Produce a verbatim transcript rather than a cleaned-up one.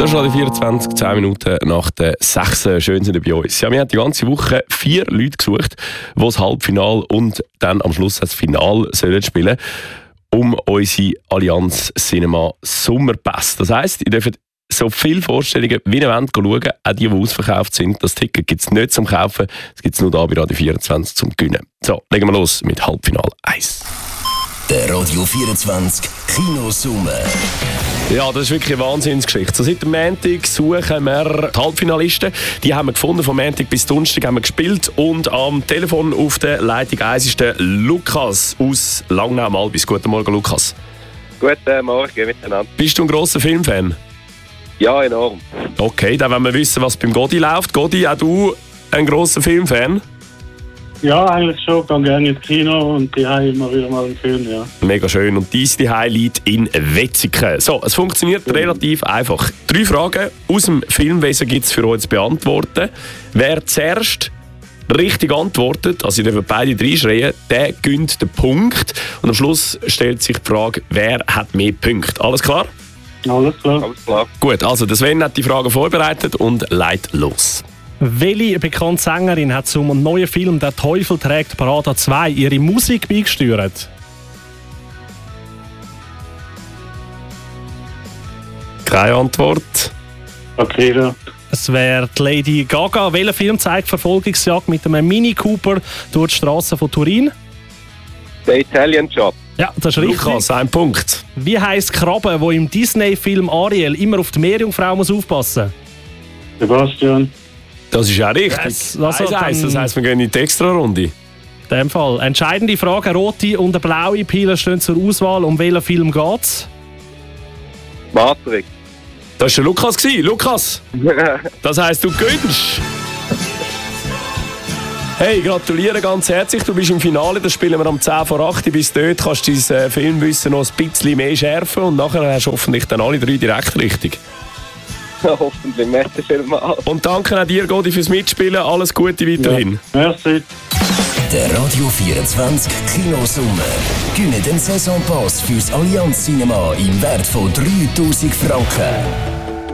Das ist Radio vierundzwanzig, zehn Minuten nach der sechs. Schön sind ihr bei uns. Ja, wir haben die ganze Woche vier Leute gesucht, die das Halbfinale und dann am Schluss das Finale sollen spielen, um unsere Allianz Cinema Sommerpass. Das heisst, ihr dürft so viele Vorstellungen wie ihr wollt schauen, auch die, die ausverkauft sind. Das Ticket gibt es nicht zum Kaufen, es gibt es nur da bei Radio vierundzwanzig zum Gewinnen. So, legen wir los mit Halbfinale eins. Der Radio vierundzwanzig Kinosumme. Ja, das ist wirklich eine Wahnsinnsgeschichte. So, seit dem Montag suchen wir die Halbfinalisten. Die haben wir gefunden. Von Montag bis Donnerstag haben wir gespielt. Und am Telefon auf der Leitung eins ist der Lukas aus Langnau-Malbis. Guten Morgen, Lukas. Guten Morgen miteinander. Bist du ein grosser Filmfan? Ja, enorm. Okay, dann wollen wir wissen, was beim Godi läuft. Godi, auch du ein grosser Filmfan? Ja, eigentlich schon. Ich gehe gerne ins Kino und die haben immer wieder mal einen Film, ja. Mega schön. Und dies die liegt in Wetzikon. So, es funktioniert mhm. relativ einfach. Drei Fragen aus dem Filmwesen gibt es für euch zu beantworten. Wer zuerst richtig antwortet, also ihr dürft beide reinschreien, der gewinnt den Punkt. Und am Schluss stellt sich die Frage, wer hat mehr Punkte. Alles klar? Alles klar. Alles klar. Gut, also der Sven hat die Fragen vorbereitet und leitet los. Welche bekannte Sängerin hat zum neuen Film «Der Teufel trägt Prada zwei» ihre Musik beigesteuert? Keine Antwort. Okay, Es wäre die Lady Gaga. Welcher Film zeigt Verfolgungsjagd mit einem Mini Cooper durch die Straßen von Turin? Der Italian Job. Ja, das ist richtig. Lukas, ein Punkt. Wie heisst die Krabbe, die im Disney-Film Ariel immer auf die Meerjungfrau muss aufpassen muss? Sebastian. Das ist auch richtig. Yes, Das, also heisst, das dann- heisst, wir gehen in die Extra-Runde. In dem Fall. Entscheidende Frage: eine rote und eine blaue Pille stehen zur Auswahl. Um welchen Film geht es? Matrix. Das war der Lukas. Lukas, das heisst, du gewinnst. Hey, gratuliere ganz herzlich. Du bist im Finale. Das spielen wir am zehn vor acht. Bis dort kannst du dein äh, Filmwissen noch ein bisschen mehr schärfen. Und nachher hast du hoffentlich dann alle drei direkt richtig. Hoffentlich. Merci vielmals. Und danke auch dir, Godi, fürs Mitspielen. Alles Gute weiterhin. Ja. Merci. Der Radio vierundzwanzig Kinosumme. Gewinne den Saisonpass fürs Allianz Cinema im Wert von dreitausend Franken.